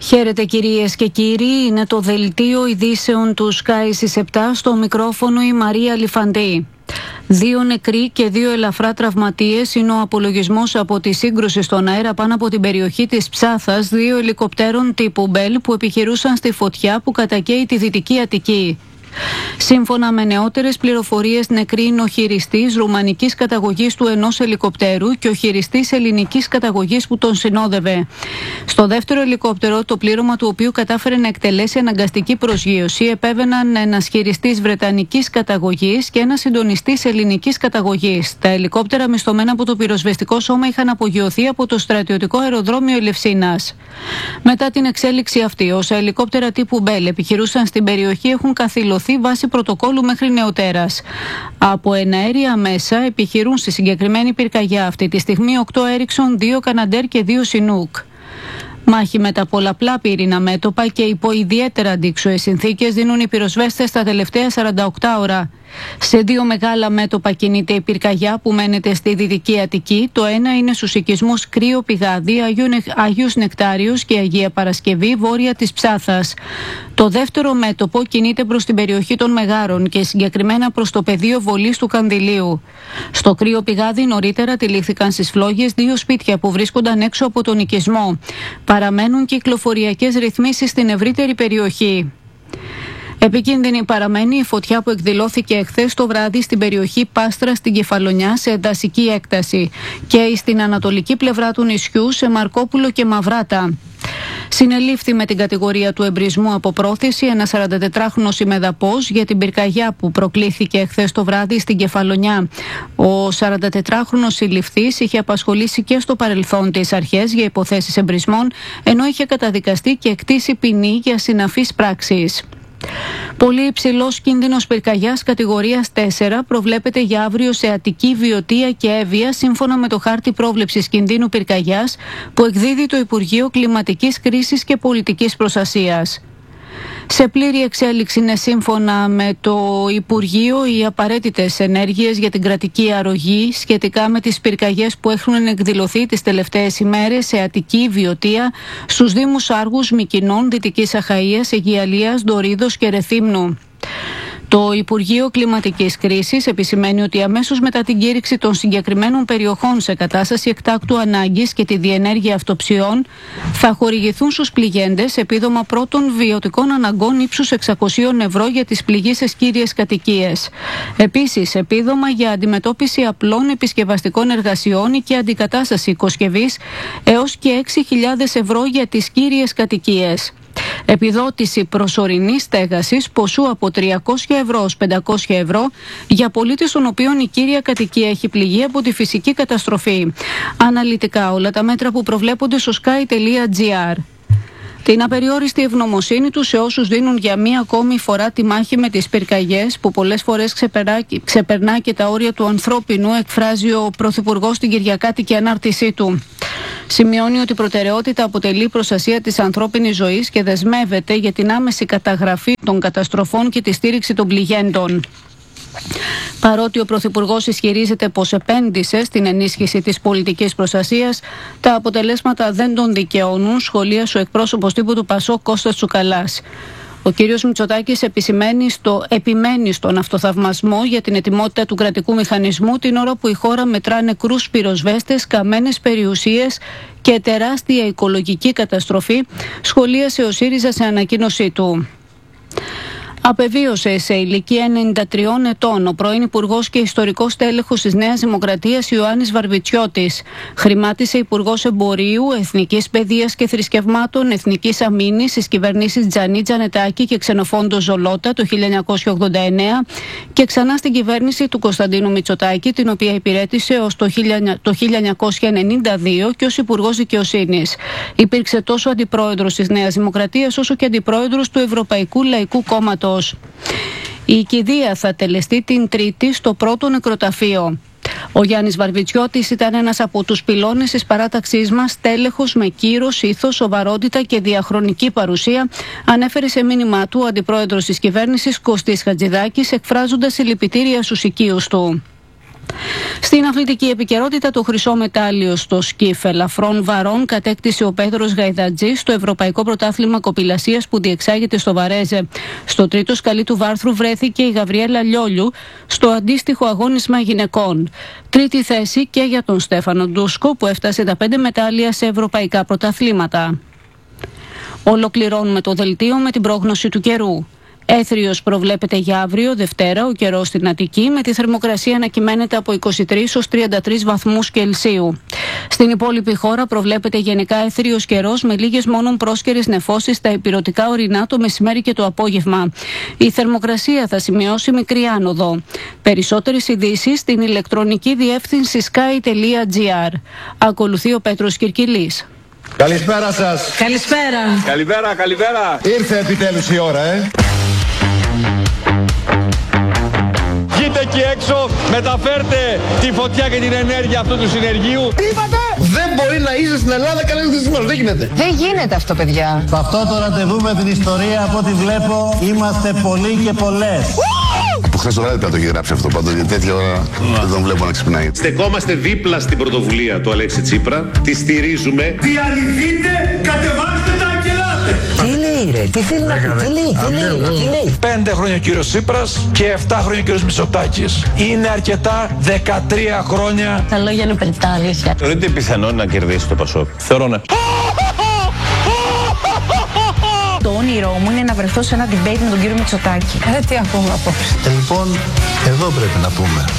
Χαίρετε κυρίες και κύριοι, είναι το δελτίο ειδήσεων του Sky στις 7, στο μικρόφωνο η Μαρία Λιφαντή. 2 νεκροί και 2 ελαφρά τραυματίες είναι ο απολογισμός από τη σύγκρουση στον αέρα πάνω από την περιοχή της Ψάθας 2 ελικοπτέρων τύπου Μπέλ που επιχειρούσαν στη φωτιά που κατακαίει τη Δυτική Αττική. Σύμφωνα με νεότερες πληροφορίες, νεκροί είναι ο χειριστής ρουμανικής καταγωγής του ενός ελικοπτέρου και ο χειριστής ελληνικής καταγωγής που τον συνόδευε. Στο δεύτερο ελικόπτερο, το πλήρωμα του οποίου κατάφερε να εκτελέσει αναγκαστική προσγείωση, επέβαιναν ένας χειριστής βρετανικής καταγωγής και ένας συντονιστής ελληνικής καταγωγής. Τα ελικόπτερα μισθωμένα από το πυροσβεστικό σώμα είχαν απογειωθεί από το στρατιωτικό αεροδρόμιο Ελευσίνας. Μετά την εξέλιξη αυτή, όσα ελικόπτερα τύπου Μπέλ επιχειρούσαν στην περιοχή έχουν καθυλωθεί βάσει πρωτοκόλλου μέχρι νεοτέρας. Από εναέρια μέσα επιχειρούν στη συγκεκριμένη πυρκαγιά αυτή τη στιγμή 8 Έριξον, 2 Καναντέρ και 2 Σινούκ. Μάχη με τα πολλαπλά πύρινα μέτωπα και υπό ιδιαίτερα αντίξωες συνθήκες δίνουν οι πυροσβέστες τα τελευταία 48 ώρα. Σε 2 μεγάλα μέτωπα κινείται η πυρκαγιά που μένεται στη Δυτική Αττική. Το ένα είναι στους οικισμούς Κρύο Πηγάδι, Αγίους Νεκτάριος και Αγία Παρασκευή, βόρεια της Ψάθας. Το δεύτερο μέτωπο κινείται προς την περιοχή των Μεγάρων και συγκεκριμένα προς το πεδίο βολής του Κανδυλίου. Στο Κρύο Πηγάδι νωρίτερα τυλίχθηκαν στις φλόγες 2 σπίτια που βρίσκονταν έξω από τον οικισμό. Παραμένουν κυκλοφοριακές ρυθμίσεις στην ευρύτερη περιοχή. Επικίνδυνη παραμένει η φωτιά που εκδηλώθηκε εχθές το βράδυ στην περιοχή Πάστρα στην Κεφαλονιά σε δασική έκταση και στην ανατολική πλευρά του νησιού σε Μαρκόπουλο και Μαυράτα. Συνελήφθη με την κατηγορία του εμπρισμού από πρόθεση ένας 44χρονος ημεδαπός για την πυρκαγιά που προκλήθηκε εχθές το βράδυ στην Κεφαλονιά. Ο 44χρονος συλληφθής είχε απασχολήσει και στο παρελθόν τις αρχές για υποθέσεις εμπρισμών, ενώ είχε καταδικαστεί και εκτίσει ποινή για συναφείς πράξεις. Πολύ υψηλός κίνδυνος πυρκαγιάς κατηγορίας 4 προβλέπεται για αύριο σε Αττική, Βιωτία και Εύβοια σύμφωνα με το χάρτη πρόβλεψης κινδύνου πυρκαγιάς που εκδίδει το Υπουργείο Κλιματικής Κρίσης και Πολιτικής Προστασίας. Σε πλήρη εξέλιξη είναι σύμφωνα με το Υπουργείο οι απαραίτητες ενέργειες για την κρατική αρρωγή σχετικά με τις πυρκαγιές που έχουν εκδηλωθεί τις τελευταίες ημέρες σε Αττική, Βιωτία, στους Δήμους Άργους, Μυκηνών, Δυτικής Αχαΐας, Αιγιαλίας, Ντορίδος και Ρεθύμνου. Το Υπουργείο Κλιματικής Κρίσης επισημαίνει ότι αμέσως μετά την κήρυξη των συγκεκριμένων περιοχών σε κατάσταση εκτάκτου ανάγκης και τη διενέργεια αυτοψιών θα χορηγηθούν στους πληγέντες επίδομα πρώτων βιωτικών αναγκών ύψους 600 ευρώ για τις πληγήσεις κύριες κατοικίες. Επίσης, επίδομα για αντιμετώπιση απλών επισκευαστικών εργασιών ή και αντικατάσταση οικοσκευής έως και 6.000 ευρώ για τις κύριες κατοικίες. Επιδότηση προσωρινής στέγασης ποσού από 300 ευρώ ως 500 ευρώ για πολίτες των οποίων η κύρια κατοικία έχει πληγεί από τη φυσική καταστροφή. Αναλυτικά όλα τα μέτρα που προβλέπονται στο sky.gr. Την απεριόριστη ευγνωμοσύνη τους σε όσους δίνουν για μία ακόμη φορά τη μάχη με τις πυρκαγιές που πολλές φορές ξεπερνά και τα όρια του ανθρώπινου, εκφράζει ο Πρωθυπουργός στην Κυριακάτικη ανάρτησή του. Σημειώνει ότι η προτεραιότητα αποτελεί η προστασία της ανθρώπινης ζωής και δεσμεύεται για την άμεση καταγραφή των καταστροφών και τη στήριξη των πληγέντων. Παρότι ο Πρωθυπουργός ισχυρίζεται πως επένδυσε στην ενίσχυση της πολιτικής προστασίας, τα αποτελέσματα δεν τον δικαιώνουν, σχολίασε ο εκπρόσωπος τύπου του ΠΑΣΟΚ Κώστας Τσουκαλάς. Ο κ. Μητσοτάκης επιμένει στον αυτοθαυμασμό για την ετοιμότητα του κρατικού μηχανισμού την ώρα που η χώρα μετρά νεκρούς πυροσβέστες, καμένες περιουσίες και τεράστια οικολογική καταστροφή, σχολίασε ο ΣΥΡΙΖΑ σε ανακοίνωσή του. Απεβίωσε σε ηλικία 93 ετών ο πρώην Υπουργός και ιστορικός τέλεχος της Νέας Δημοκρατίας Ιωάννης Βαρβιτσιώτης. Χρημάτισε Υπουργός Εμπορίου, Εθνικής Παιδείας και Θρησκευμάτων, Εθνικής Αμήνης στις κυβερνήσεις Τζανί Τζανετάκη και Ξενοφόντο Ζολότα το 1989 και ξανά στην κυβέρνηση του Κωνσταντίνου Μητσοτάκη, την οποία υπηρέτησε ως το 1992 και ως Υπουργός Δικαιοσύνης. Υπήρξε τόσο αντιπρόεδρος της Νέας Δημοκρατίας όσο και αντιπρόεδρος του Ευρωπαϊκού Λαϊκού Κόμματος. Η κηδεία θα τελεστεί την Τρίτη στο πρώτο νεκροταφείο. Ο Γιάννης Βαρβιτσιώτης ήταν ένας από τους πυλώνες της παράταξής μας, τέλεχος με κύρος, ήθος, σοβαρότητα και διαχρονική παρουσία, ανέφερε σε μήνυμά του ο αντιπρόεδρος της κυβέρνησης Κωστής Χατζηδάκης, εκφράζοντας συλληπιτήρια στους οικείους του. Στην αθλητική επικαιρότητα, το χρυσό μετάλλιο στο σκιφ ελαφρών βαρών κατέκτησε ο Πέτρος Γαϊδατζής στο Ευρωπαϊκό Πρωτάθλημα Κοπηλασίας που διεξάγεται στο Βαρέζε. Στο τρίτο σκαλί του βάρθρου βρέθηκε η Γαβριέλα Λιόλιου στο αντίστοιχο αγώνισμα γυναικών. Τρίτη θέση και για τον Στέφανο Ντούσκο που έφτασε τα 5 μετάλλια σε ευρωπαϊκά πρωταθλήματα. Ολοκληρώνουμε το δελτίο με την πρόγνωση του καιρού. Έθριος προβλέπεται για αύριο, Δευτέρα, ο καιρός στην Αττική, με τη θερμοκρασία να κυμαίνεται από 23 ως 33 βαθμούς Κελσίου. Στην υπόλοιπη χώρα προβλέπεται γενικά έθριος καιρός με λίγες μόνον πρόσκαιρες νεφώσεις στα ηπειρωτικά ορεινά το μεσημέρι και το απόγευμα. Η θερμοκρασία θα σημειώσει μικρή άνοδο. Περισσότερες ειδήσεις στην ηλεκτρονική διεύθυνση sky.gr. Ακολουθεί ο Πέτρος Κυρκυλής. Καλησπέρα σας. Καλησπέρα. Καλησπέρα. Ήρθε επιτέλους η ώρα, Βγείτε εκεί έξω, μεταφέρτε τη φωτιά και την ενέργεια αυτού του συνεργείου. Είπατε! Δεν μπορεί να είσαι στην Ελλάδα κανένας δυσμός, δεν γίνεται. Δεν γίνεται αυτό, παιδιά. Σε αυτό το ραντεβού με την ιστορία, από ό,τι βλέπω, είμαστε πολλοί και πολλές. Από χθες το βράδυ θα το έχει γράψει αυτό πάντως, γιατί τέτοια ώρα δεν τον βλέπω να ξυπνάει. Στεκόμαστε δίπλα στην πρωτοβουλία του Αλέξη Τσίπρα, τη στηρίζουμε. Διαλυθείτε, κατεβάστε τα και ελάτε. Τι λέει ρε, τι θέλει να πει, τι λέει. 5 χρόνια ο κύριος Τσίπρας και 7 χρόνια ο κύριος Μητσοτάκης. Είναι αρκετά 13 χρόνια. Τα λόγια είναι περιττά, αλήθεια. Θεωρείτε πιθανό να κερδίσει το Πασόκ? Θεωρώ ναι. Το όνειρό μου είναι να βρεθώ σε ένα debate με τον κύριο Μητσοτάκη. Λοιπόν, εδώ πρέπει να πούμε.